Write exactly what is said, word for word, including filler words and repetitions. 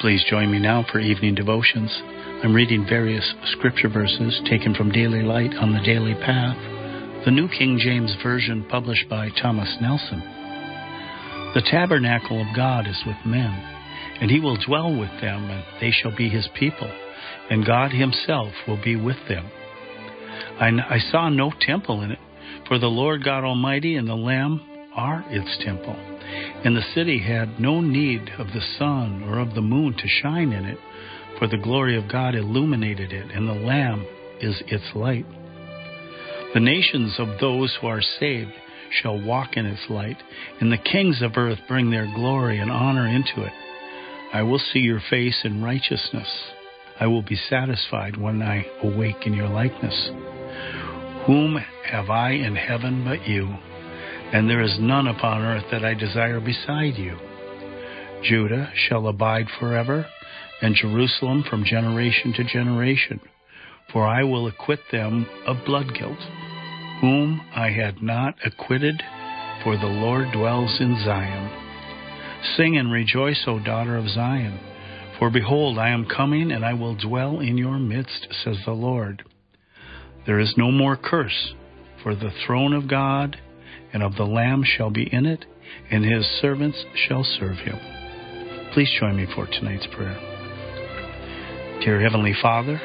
Please join me now for evening devotions. I'm reading various scripture verses taken from Daily Light on the Daily Path, the New King James Version published by Thomas Nelson. The tabernacle of God is with men, and he will dwell with them, and they shall be his people, and God himself will be with them. I, I saw no temple in it, for the Lord God Almighty and the Lamb are its temple. And the city had no need of the sun or of the moon to shine in it, for the glory of God illuminated it, and the Lamb is its light. The nations of those who are saved shall walk in its light, and the kings of earth bring their glory and honor into it. I will see your face in righteousness. I will be satisfied when I awake in your likeness. Whom have I in heaven but you? And there is none upon earth that I desire beside you. Judah shall abide forever, and Jerusalem from generation to generation. For I will acquit them of blood guilt, whom I had not acquitted, for the Lord dwells in Zion. Sing and rejoice, O daughter of Zion, for behold, I am coming, and I will dwell in your midst, says the Lord. There is no more curse, for the throne of God and of the Lamb shall be in it, and his servants shall serve him. Please join me for tonight's prayer. Dear Heavenly Father,